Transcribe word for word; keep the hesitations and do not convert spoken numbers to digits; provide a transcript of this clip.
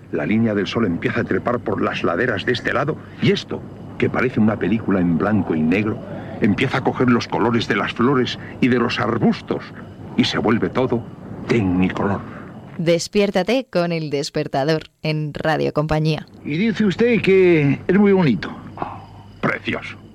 La línea del sol empieza a trepar por las laderas de este lado y esto, que parece una película en blanco y negro, empieza a coger los colores de las flores y de los arbustos y se vuelve todo tecnicolor. Despiértate con El Despertador en Radio Compañía. Y dice usted que es muy bonito. Oh, precioso.